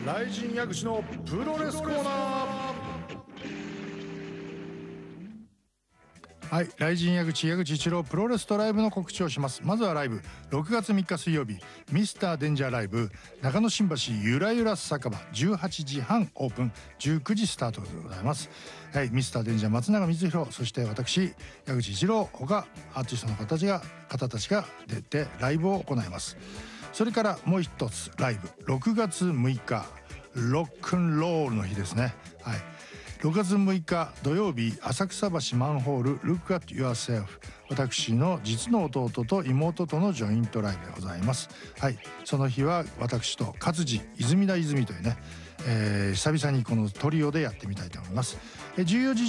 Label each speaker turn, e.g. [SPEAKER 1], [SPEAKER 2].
[SPEAKER 1] 雷神矢口のプロレスコーナー。はい、雷神矢口一郎プロレスとライブの告知をします。まずはライブ6月3日水曜日ミスターデンジャーライブ中野新橋ゆらゆら酒場18時半オープン19時スタートでございます。はい、ミスターデンジャー松永光弘そして私矢口一郎他アーティストの方たちが出てライブを行います。それからもう一つライブ6月6日ロックンロールの日ですね。はい、6月6日土曜日浅草橋マンホール Look at Yourself 私の実の弟と妹とのジョイントライブでございます。はい、その日は私と勝地泉田泉というね、久々にこのトリオでやってみたいと思います。14時